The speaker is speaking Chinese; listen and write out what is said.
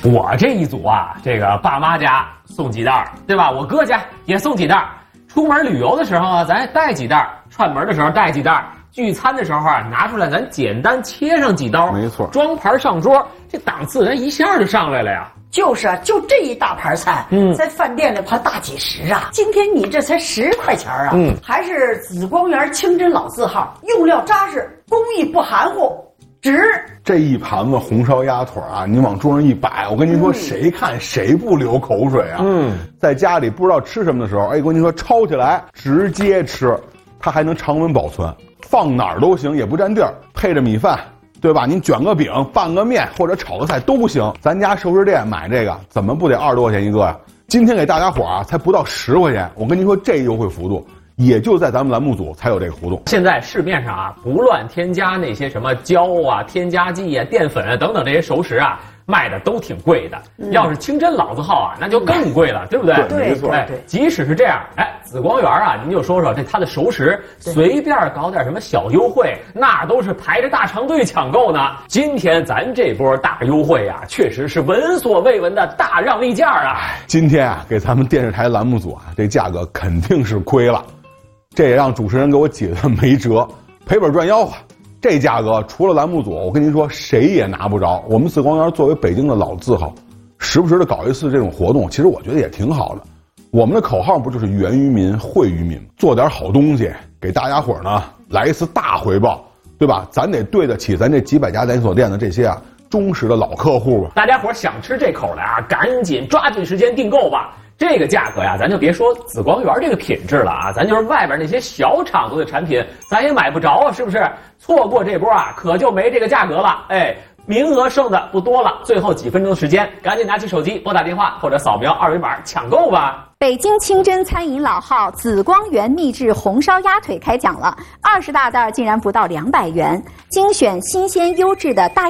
我这一组啊，这个爸妈家送几袋，对吧？我哥家也送几袋。出门旅游的时候啊，咱带几袋；串门的时候带几袋；聚餐的时候啊，拿出来咱简单切上几刀， 没错， 装盘上桌，这档次咱一下就上来了呀。 就是啊，就这一大盘菜，在饭店里盘大几十啊。今天你这才10块钱啊，还是紫光园清真老字号，用料扎实，工艺不含糊，值。 这一盘子红烧鸭腿啊，你往桌上一摆，我跟您说，谁看谁不流口水啊？在家里不知道吃什么的时候，哎，我跟您说，抄起来直接吃，它还能常温保存，放哪儿都行，也不占地儿，配着米饭。对吧？您卷个饼、拌个面或者炒个菜都行。咱家熟食店买这个，怎么不得20多块钱一个呀？今天给大家伙啊，才不到10块钱。我跟您说，这优惠幅度也就在咱们栏目组才有这个活动。 现在市面上啊，不乱添加那些什么胶啊、添加剂啊、淀粉啊等等这些熟食啊，卖的都挺贵的。要是清真老字号啊，那就更贵了，对不对？ 对，没错。 即使是这样，哎，紫光园啊，您就说说这它的熟食，随便搞点什么小优惠，那都是排着大长队抢购呢。今天咱这波大优惠啊，确实是闻所未闻的大让利价啊！ 今天啊，给咱们电视台栏目组啊，这价格肯定是亏了，这也让主持人给我解的没辙，赔本赚吆喝。这价格除了栏目组，我跟您说，谁也拿不着。我们紫光园作为北京的老字号，时不时的搞一次这种活动，其实我觉得也挺好的。我们的口号不就是源于民、惠于民，做点好东西，给大家伙呢来一次大回报，对吧？咱得对得起咱这几百家连锁店的这些啊忠实的老客户吧。 大家伙想吃这口的啊，赶紧抓紧时间订购吧。这个价格呀，咱就别说紫光园这个品质了啊，咱就是外边那些小厂子的产品，咱也买不着啊，是不是？错过这波啊，可就没这个价格了。哎，名额剩的不多了，最后几分钟的时间，赶紧拿起手机拨打电话或者扫描2维码抢购吧。 北京清真餐饮老号紫光园秘制红烧鸭腿开讲了，20大袋竟然不到200元，精选新鲜优质的大